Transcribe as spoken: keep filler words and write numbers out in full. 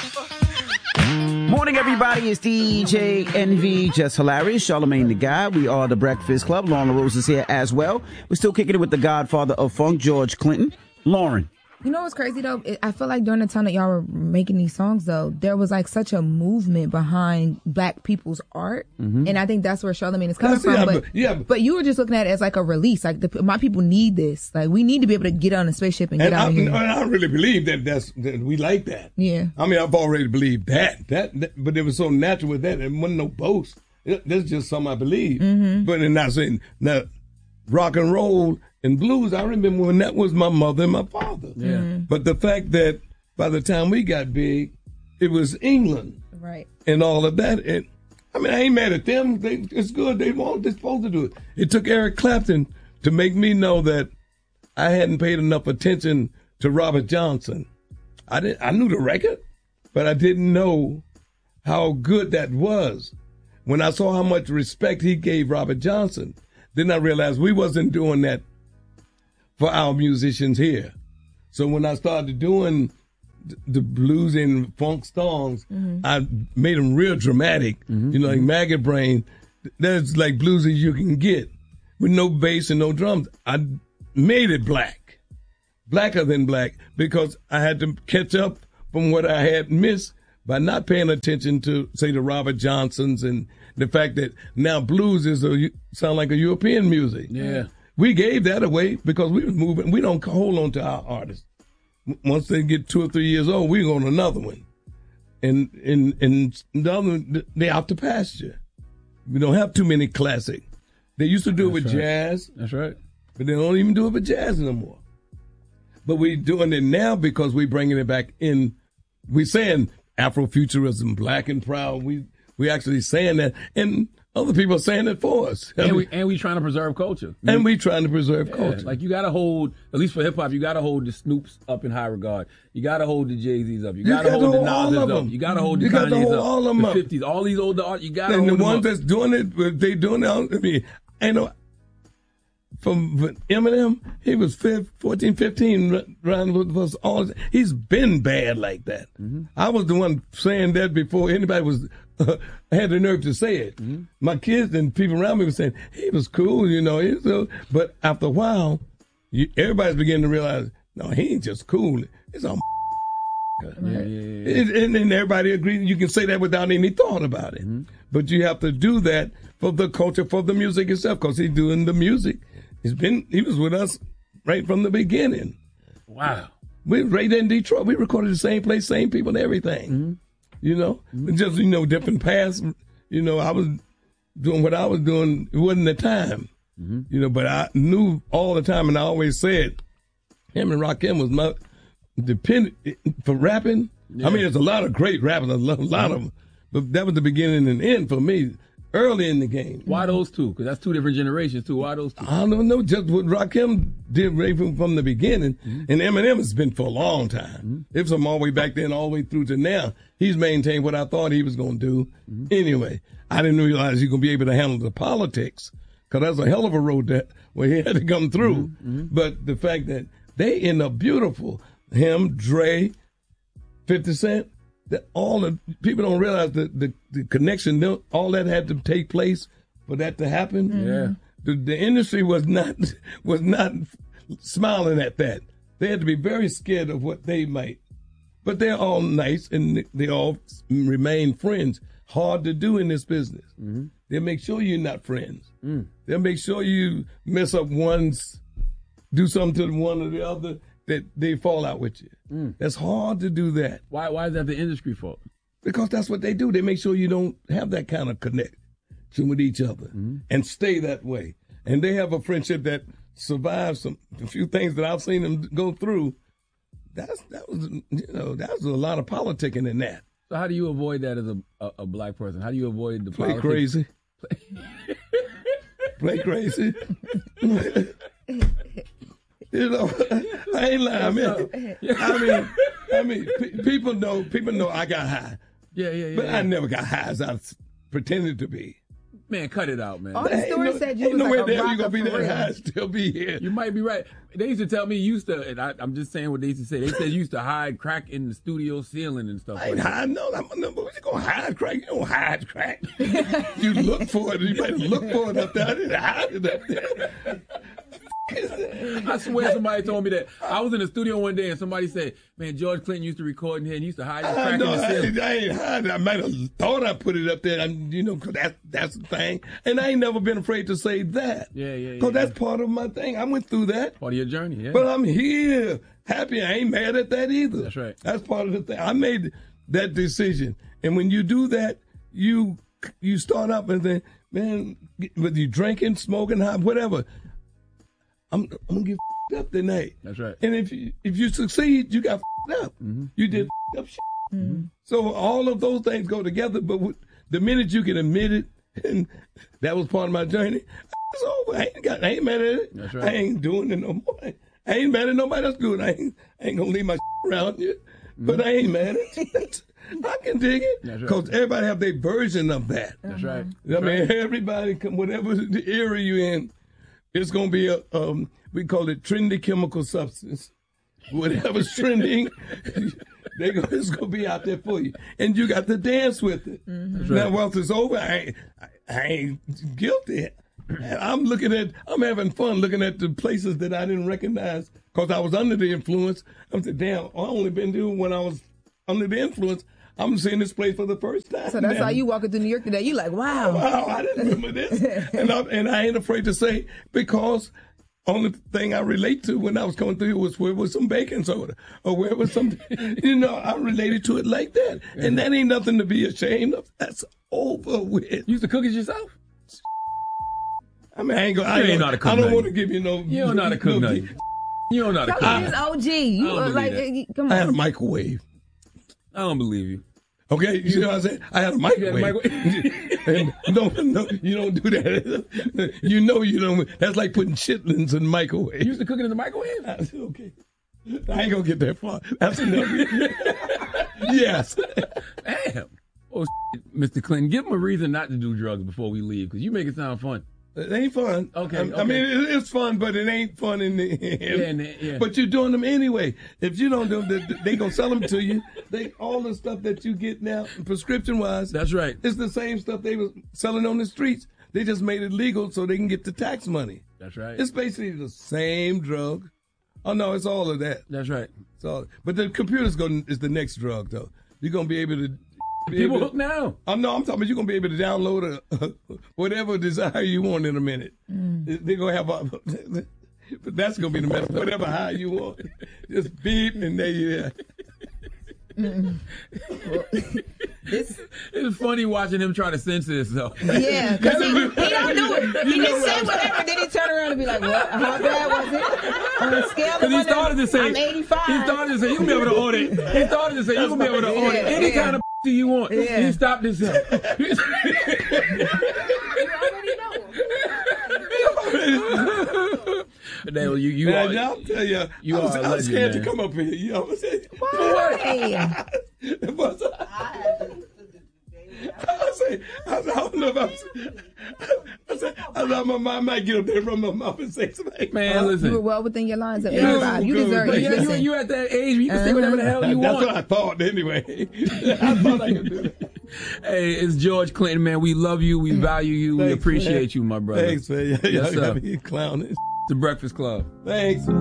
Morning, everybody. It's D J Envy, Just Hilarious, Charlamagne the Guy. We are the Breakfast Club. Lauren LaRose is here as well. We're still kicking it with the godfather of funk, George Clinton. Lauren. You know what's crazy, though? I feel like during the time that y'all were making these songs, though, there was like such a movement behind black people's art. Mm-hmm. And I think that's where Charlamagne is coming that's, from. Yeah, but, but, yeah. but you were just looking at it as like a release. Like, the, my people need this. Like, we need to be able to get on a spaceship and get and out I, of here. And I really believe that that's that we like that. Yeah. I mean, I've already believed that. That, that But it was so natural with that. It wasn't no boast. It, that's just something I believe. Mm-hmm. But I'm not saying, now, rock and roll and blues, I remember when that was my mother and my father. Yeah. Mm-hmm. But the fact that by the time we got big, it was England. Right. And all of that. And I mean, I ain't mad at them. They, it's good. They want, they're supposed to do it. It took Eric Clapton to make me know that I hadn't paid enough attention to Robert Johnson. I didn't, I knew the record, but I didn't know how good that was. When I saw how much respect he gave Robert Johnson, then I realized we wasn't doing that for our musicians here. So when I started doing the blues and funk songs, mm-hmm. I made them real dramatic. Mm-hmm. You know, like Maggot Brain, that's like blues as you can get with no bass and no drums. I made it black, blacker than black, because I had to catch up from what I had missed by not paying attention to, say, the Robert Johnsons and the fact that now blues is a, sound like a European music. Yeah. We gave that away because we was moving. We don't hold on to our artists. Once they get two or three years old, we go on another one. And, and, and the other one, they out to pasture. We don't have too many classic. They used to do it with That's right. jazz. That's right. But they don't even do it with jazz no more. But we're doing it now because we're bringing it back in. We're saying Afrofuturism, black and proud. We we actually saying that. And other people are saying it for us. And I mean, we and we trying to preserve culture. And we trying to preserve yeah, culture. Like you gotta hold, at least for hip hop, you gotta hold the Snoops up in high regard. You gotta hold the Jay-Z's up. You gotta, you gotta hold the hold Nas's all of up. them. You gotta hold the you gotta Kanye's hold up. all of them the up. fifties, all these older art, you gotta and hold the them ones up. that's doing it, they doing it. I mean, I know from Eminem, he was fourteen, fifteen, around was all. He's been bad like that. Mm-hmm. I was the one saying that before anybody was uh, had the nerve to say it. Mm-hmm. My kids and people around me were saying he was cool, you know. He was, uh, but after a while, you, everybody's beginning to realize, no, he ain't just cool. It's all. Yeah, yeah, yeah. It, and, and everybody agrees. You can say that without any thought about it. Mm-hmm. But you have to do that for the culture, for the music itself, because he's doing the music. He's been, he was with us right from the beginning. Wow. We right in Detroit. We recorded the same place, same people and everything. Mm-hmm. You know? Mm-hmm. Just, you know, different paths. You know, I was doing what I was doing. It wasn't the time. Mm-hmm. You know, but I knew all the time, and I always said, him and Rakim was my dependent for rapping. Yeah. I mean, there's a lot of great rappers, a lot, a lot of them. But that was the beginning and end for me. Early in the game. Why those two? Because that's two different generations, too. Why those two? I don't know. Just what Rakim did right from, from the beginning. Mm-hmm. And Eminem has been for a long time. Mm-hmm. It was from all the way back then, all the way through to now. He's maintained what I thought he was going to do. Mm-hmm. Anyway, I didn't realize he was going to be able to handle the politics. Because that's a hell of a road that where he had to come through. Mm-hmm. But the fact that they end up beautiful. Him, Dre, fifty Cent. That all the people don't realize the, the, the connection, all that had to take place for that to happen. Yeah. The, the industry was not was not smiling at that. They had to be very scared of what they might. But they're all nice and they all remain friends. Hard to do in this business. Mm-hmm. They'll make sure you're not friends. Mm. They'll make sure you mess up one's, do something to one or the other, that they fall out with you. Mm. That's hard to do that. Why Why is that the industry fault? Because that's what they do. They make sure you don't have that kind of connection with each other mm-hmm. and stay that way. And they have a friendship that survives some a few things that I've seen them go through. That's that was you know that was a lot of politicking in that. So how do you avoid that as a a, a black person? How do you avoid the play politics? crazy? Play crazy. You know, I ain't lying, man. I mean, I mean, p- people know, people know I got high. Yeah, yeah, yeah. But yeah. I never got high as I pretended to be. Man, cut it out, man. All the Ain't stories no- said you ain't was nowhere like a the hell you rocker gonna be for that real. high and still be here. You might be right. They used to tell me you used to, and I, I'm just saying what they used to say. They said you used to hide crack in the studio ceiling and stuff I ain't like that. hiding no. I'm no, but you gonna hide crack? You don't hide crack. You look for it. You better look for it up there. I didn't hide it up there. I swear somebody told me that. I was in the studio one day and somebody said, man, George Clinton used to record in here and he used to hide his I, crack know, in the I, ceiling. ain't, I ain't hiding. I might have thought I put it up there. I'm, you know, cause that's that's the thing. And I ain't never been afraid to say that. Yeah, yeah, yeah. Cause that's part of my thing. I went through that. Part of your journey, yeah. But I'm here, happy. I ain't mad at that either. That's right. That's part of the thing. I made that decision, and when you do that, you you start up and then, man, whether you drinking, smoking, high, whatever, I'm I'm gonna get f***ed up tonight. That's right. And if you if you succeed, you got f***ed up. Mm-hmm. You did f***ed up shit. Mm-hmm. So all of those things go together. But with, the minute you can admit it, and that was part of my journey, it's over. I ain't got. I ain't mad at it. That's right. I ain't doing it no more. I ain't mad at nobody else doing it. I ain't, I ain't gonna leave my shit around you. But I ain't mad at it. I can dig it. That's right. Because everybody have their version of that. That's right. I mean, everybody, come whatever the era you in, it's gonna be a um, we call it trendy chemical substance. Whatever's trending, they go, it's gonna be out there for you, and you got to dance with it. Mm-hmm. Now, right. once it's over, I ain't, I, I ain't guilty. And I'm looking at, I'm having fun looking at the places that I didn't recognize because I was under the influence. I'm saying, damn, I only been doing when I was under the influence. I'm seeing this place for the first time. So that's now. how you walking through New York today. You like, wow. Wow, I didn't remember this. and, I, and I ain't afraid to say because only thing I relate to when I was coming through was where was some baking soda or where was some, you know, I related to it like that. And that ain't nothing to be ashamed of. That's over with. You used to cook it yourself? I mean, I ain't gonna, You I, ain't ain't know how to cook I don't nothing. want to give you no. You don't know how to cook no, nothing. You don't know how to cook Come on, nothing. it's O G. You I don't uh, believe like, that. uh, come I had a on. microwave. I don't believe you. Okay, you know what I'm saying? I had a microwave. microwave. and no, no, you don't do that. You know you don't. That's like putting chitlins in the microwave. You used to cook it in the microwave? I said, okay. I ain't gonna get that far. That's enough. Yes. Damn. Oh, shit, Mister Clinton, give him a reason not to do drugs before we leave, because you make it sound fun. It ain't fun. Okay, I, I okay. mean, it, it's fun, but it ain't fun in the end. Yeah, in the- yeah. But you're doing them anyway. If you don't do them, they, they gonna sell them to you. They all the stuff that you get now, prescription wise. That's right. It's the same stuff they was selling on the streets. They just made it legal so they can get the tax money. That's right. It's basically the same drug. Oh no, it's all of that. That's right. So, but the computer's going is the next drug though. You're gonna be able to. Be People able to- hook now. Oh, no, I'm talking about you're going to be able to download a, whatever desire you want in a minute. Mm. They're going to have a, but that's going to be the method. Whatever high you want. Just beep and there you are. This, It's funny watching him try to censor himself. yeah, because he, he don't do it. He just say whatever, then he turn around and be like, what? How bad was it? On a scale of Because he one to- started to say, I'm eighty-five. he started to say, you can be able to order it. He started to say, you can be able to Yeah, order any yeah. kind of you want. Yeah. He stopped himself. Dale, you, you Man, are, I'll tell you, you I was, are a I was legend, scared to man. come up here. You know what I'm saying? Why? It was- I say, I say, I don't know if I'm. I say, I say, my mind might get up there from my mouth and say something. Man, You were listen. well within your lines at You eighty-five. You good, deserve good. it. You, you, Listen. you at that age where you can say whatever the hell you That's want. what I thought anyway. I thought I could do that. Hey, it's George Clinton, man. We love you. We value you. we Thanks, appreciate man. you, my brother. Thanks, man. Yes, Y'all sir. got me clowning. The Breakfast Club. Thanks.